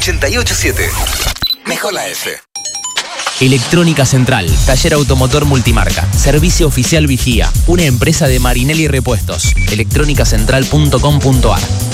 887. Mejor la F. Electrónica Central, taller automotor multimarca, servicio oficial vigía, una empresa de Marinelli Repuestos, electrónicacentral.com.ar.